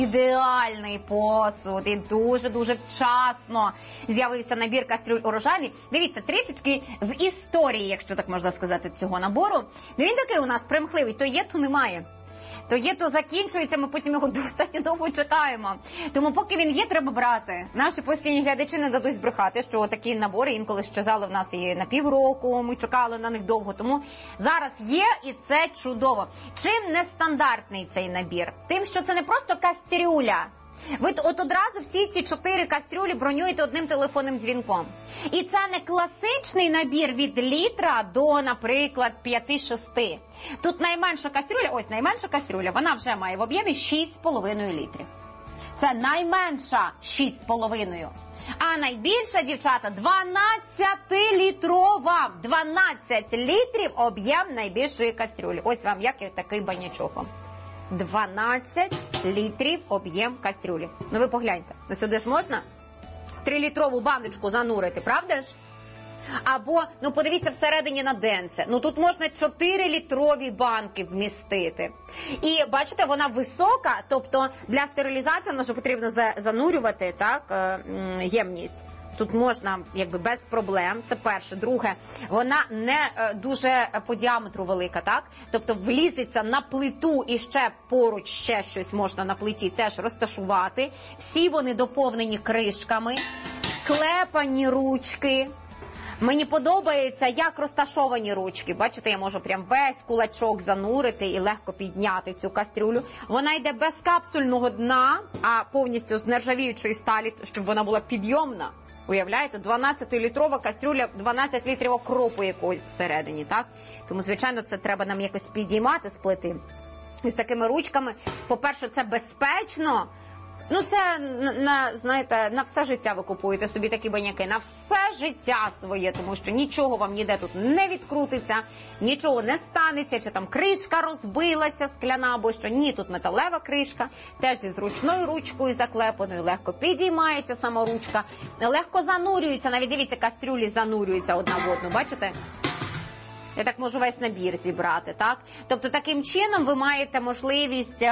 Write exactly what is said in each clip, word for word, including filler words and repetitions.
Ідеальний посуд, і дуже-дуже вчасно з'явився набір кастрюль урожайний. Дивіться, трішечки з історії, якщо так можна сказати, цього набору. Ну він такий у нас примхливий, то є, то немає. То є, то закінчується, ми потім його достатньо довго чекаємо. Тому поки він є, треба брати. Наші постійні глядачі не дадуть збрехати, що такі набори інколи щезали в нас і на півроку, ми чекали на них довго. Тому зараз є, і це чудово. Чим нестандартний цей набір? Тим, що це не просто кастрюля. Ви от одразу всі ці чотири кастрюлі бронюєте одним телефонним дзвінком. І це не класичний набір від літра до, наприклад, п'яти-шести. Тут найменша кастрюля, ось найменша кастрюля, вона вже має в об'ємі шість з половиною літрів. Це найменша шість з половиною. А найбільша, дівчата, дванадцятилітрова. дванадцять літрів об'єм найбільшої кастрюлі. Ось вам як і такий банячок. дванадцять літрів об'єм кастрюлі. Ну ви погляньте, ну сюди ж можна трилітрову баночку занурити, правда ж? Або, ну подивіться всередині на денце, ну тут можна чотирилітрові банки вмістити. І бачите, вона висока, тобто для стерилізації може потрібно занурювати, так, ємність. Тут можна, якби, без проблем, це перше. Друге, вона не е, дуже по діаметру велика, так? Тобто влізеться на плиту і ще поруч ще щось можна на плиті теж розташувати. Всі вони доповнені кришками, клепані ручки. Мені подобається, як розташовані ручки. Бачите, я можу прям весь кулачок занурити і легко підняти цю кастрюлю. Вона йде без капсульного дна, а повністю з нержавіючої сталі, щоб вона була підйомна. Уявляєте, дванадцятилітрова кастрюля, дванадцять літрів окропу якогось всередині, так? Тому, звичайно, це треба нам якось підіймати з плити. І з такими ручками, по-перше, це безпечно. Ну, це, на, знаєте, на все життя ви купуєте собі такі баняки, на все життя своє, тому що нічого вам ніде тут не відкрутиться, нічого не станеться, чи там кришка розбилася скляна, або що. Ні, тут металева кришка, теж зі зручною ручкою заклепаною, легко підіймається сама ручка, легко занурюється, навіть дивіться, кастрюлі занурюються одна в одну, бачите? Я так можу весь набір зібрати, так? Тобто таким чином ви маєте можливість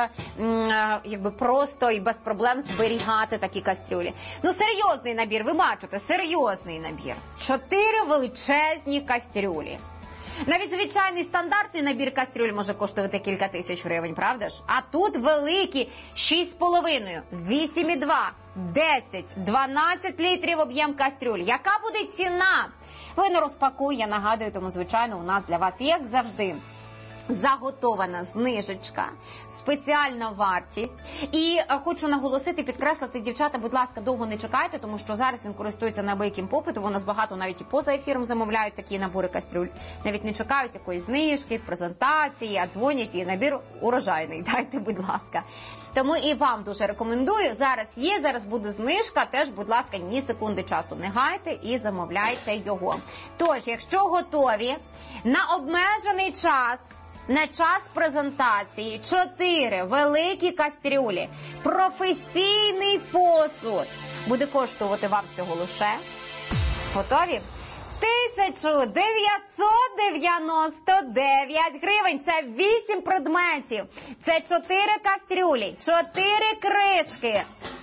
якби просто і без проблем зберігати такі кастрюлі. Ну, серйозний набір, ви бачите, серйозний набір. Чотири величезні кастрюлі. Навіть звичайний стандартний набір кастрюль може коштувати кілька тисяч гривень, правда ж? А тут великі шість з половиною, вісім і два, десять, дванадцять літрів об'єм кастрюль. Яка буде ціна? Ви не розпакуй, я нагадую, тому, звичайно, у нас для вас, як завжди, заготована знижечка, спеціальна вартість. І хочу наголосити, підкреслити, дівчата, будь ласка, довго не чекайте, тому що зараз він користується неабияким попитом, у нас багато навіть і поза ефіром замовляють такі набори кастрюль. Навіть не чекають якоїсь знижки, презентації, а дзвонять, і набір урожайний, дайте, будь ласка. Тому і вам дуже рекомендую, зараз є, зараз буде знижка, теж, будь ласка, ні секунди часу не гайте і замовляйте його. Тож, якщо готові, на обмежений час, на час презентації, чотири великі кастрюлі, професійний посуд, буде коштувати вам всього лише, готові? тисяча дев'ятсот дев'яносто дев'ять гривень. Це вісім предметів. Це чотири кастрюлі, чотири кришки.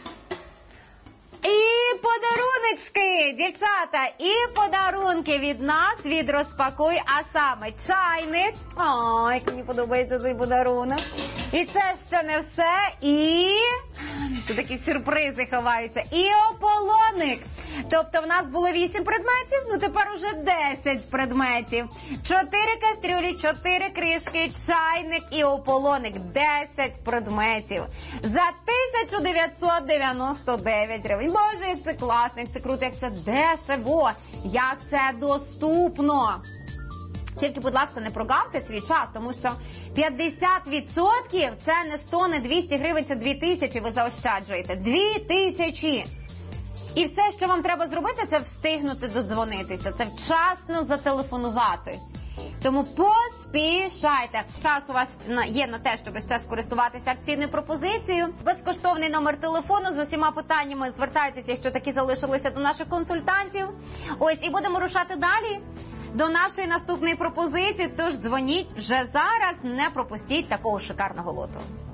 І подаруночки, дівчата, і подарунки від нас, від Розпакуй, а саме чайник. Ой, як мені подобається цей подарунок. І це ще не все, і ще такі сюрпризи ховаються. І ополоник. Тобто в нас було вісім предметів, ну тепер уже десять предметів. чотири кастрюлі, чотири кришки, чайник і ополоник. десять предметів. За тисячу дев'ятсот дев'яносто дев'ять гривень. Боже, як це класно, як це круто, як це дешево, як це доступно. Тільки, будь ласка, не прогавте свій час, тому що п'ятдесят відсотків це не сто, не двісті гривень, це дві тисячі ви заощаджуєте. Дві тисячі! І все, що вам треба зробити, це встигнути додзвонитися, це вчасно зателефонувати. Тому поспішайте. Час у вас є на те, щоб ще скористуватися акційною пропозицією. Безкоштовний номер телефону з усіма питаннями. Звертайтеся, якщо такі залишилися, до наших консультантів. Ось, і будемо рушати далі до нашої наступної пропозиції. Тож дзвоніть вже зараз, не пропустіть такого шикарного лоту.